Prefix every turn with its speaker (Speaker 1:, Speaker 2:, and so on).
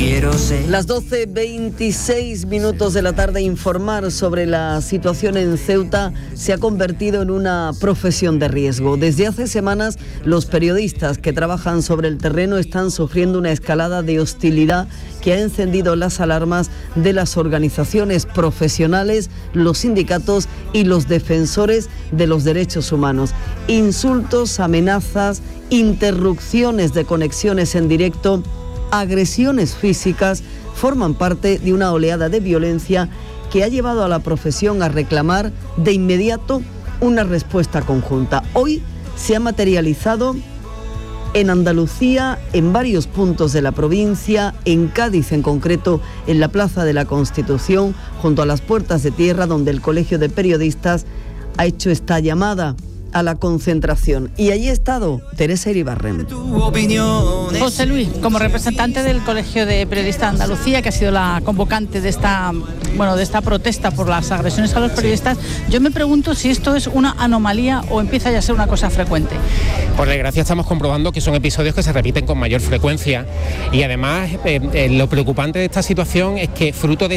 Speaker 1: quiero ser.
Speaker 2: Las 12:26 de la tarde. Informar sobre la situación en Ceuta se ha convertido en una profesión de riesgo. Desde hace semanas, los periodistas que trabajan sobre el terreno están sufriendo una escalada de hostilidad que ha encendido las alarmas de las organizaciones profesionales, los sindicatos y los defensores de los derechos humanos. Insultos, amenazas, interrupciones de conexiones en directo, agresiones físicas forman parte de una oleada de violencia que ha llevado a la profesión a reclamar de inmediato una respuesta conjunta. Hoy se ha materializado en Andalucía, en varios puntos de la provincia, en Cádiz en concreto, en la Plaza de la Constitución, junto a las Puertas de Tierra, donde el Colegio de Periodistas ha hecho esta llamada a la concentración. Y allí ha estado Teresa Iribarren.
Speaker 3: José Luis, como representante del Colegio de Periodistas de Andalucía, que ha sido la convocante de esta protesta por las agresiones a los periodistas, yo me pregunto si esto es una anomalía o empieza ya a ser una cosa frecuente.
Speaker 4: Por desgracia estamos comprobando que son episodios que se repiten con mayor frecuencia y además lo preocupante de esta situación es que fruto de